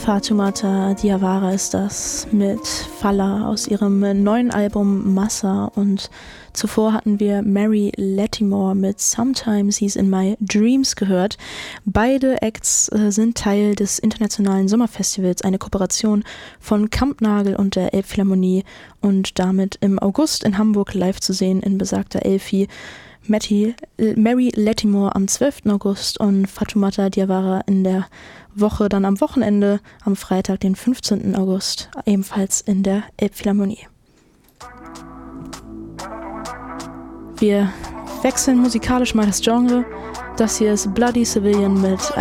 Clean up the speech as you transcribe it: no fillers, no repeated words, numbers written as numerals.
Fatoumata Diawara ist das mit Falla aus ihrem neuen Album Massa, und zuvor hatten wir Mary Latimore mit Sometimes He's in My Dreams gehört. Beide Acts sind Teil des Internationalen Sommerfestivals, eine Kooperation von Kampnagel und der Elbphilharmonie, und damit im August in Hamburg live zu sehen in besagter Elfi. Mary Latimore am 12. August und Fatoumata Diawara in der Woche, dann am Wochenende, am Freitag, den 15. August, ebenfalls in der Elbphilharmonie. Wir wechseln musikalisch mal das Genre. Das hier ist Bloody Civilian mit